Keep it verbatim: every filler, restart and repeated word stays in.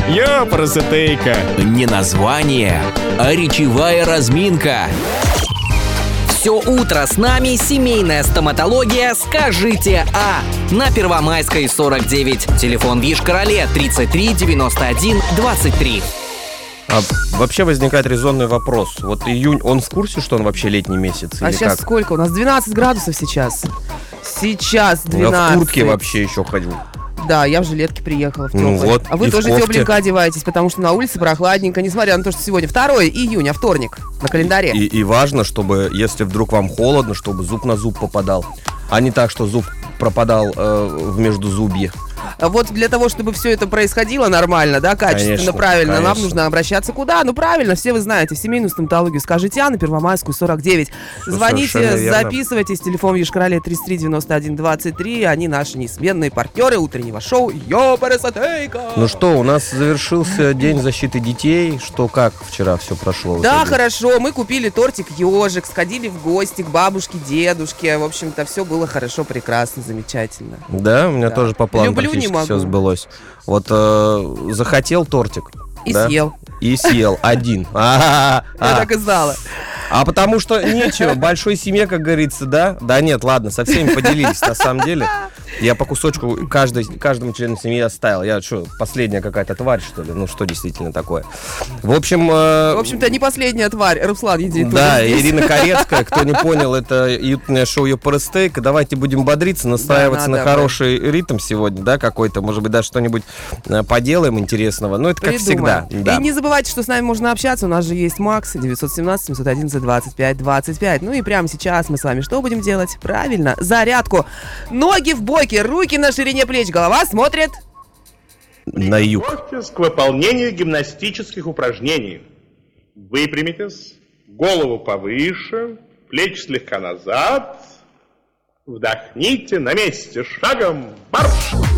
Ёпрасотейка. Не название, а речевая разминка. Все утро с нами семейная стоматология «Скажите А» на Первомайской сорок девять. Телефон в Йошкар-Оле тридцать три девяносто один двадцать три. А вообще возникает резонный вопрос. Вот июнь, он в курсе, что он вообще летний месяц? А или сейчас как? сколько? У нас двенадцать градусов сейчас. Сейчас двенадцать. Я в куртке вообще еще ходил. Да, я в жилетке приехала в теплой. Ну вот, а вы и в тоже кофте. тепленько одеваетесь, потому что на улице прохладненько, несмотря на то, что сегодня второго июня, вторник на календаре. И, и важно, чтобы, если вдруг вам холодно, чтобы зуб на зуб попадал. А не так, что зуб пропадал э, в междузубье. Вот для того, чтобы все это происходило нормально, да, качественно, Конечно, правильно, нам конечно. нужно обращаться куда? Ну, правильно, все вы знаете, в семейную стоматологию «Скажите А» на Первомайскую сорок девять. Звоните, Совершенно верно. записывайтесь, телефон в Йошкар-Оле тридцать три девяносто один двадцать три, они наши неизменные партнеры утреннего шоу «Ёпрасотейка». Ну что, у нас завершился День защиты детей. Что, как вчера все прошло? в Да, итоге? хорошо, мы купили тортик «Ёжик», сходили в гости к бабушке, дедушке, в общем-то, все было хорошо, прекрасно, замечательно. Да, у меня Да. тоже по плану Люблю, не практически могу. все сбылось. Вот э, захотел тортик. И да? съел. И съел один. А, Я а. так и знала. А потому что нечего, большой семье, как говорится, да? Да нет, ладно, со всеми поделились, на самом деле. Я по кусочку каждой, каждому члену семьи оставил. Я что, последняя какая-то тварь, что ли? Ну, что действительно такое? В общем... э, В общем-то, не последняя тварь. Руслан едет. Да, тоже здесь. Ирина Корецкая, кто не понял, это уютное шоу «Ёпрасотейка». Давайте будем бодриться, настраиваться Да, на надо. хороший ритм сегодня, да, какой-то. Может быть, даже что-нибудь э, поделаем интересного. Ну, это как Придумаем. всегда. Да. И не забывайте, что с нами можно общаться. У нас же есть Макс девятьсот семнадцать семьсот одиннадцать двадцать пять двадцать пять. Ну и прямо сейчас мы с вами что будем делать? Правильно, зарядку. Ноги в боки, руки на ширине плеч, голова смотрит. На юг. Приготовьтесь к выполнению гимнастических упражнений. Выпрямитесь, голову повыше, плечи слегка назад. Вдохните на месте, шагом марш!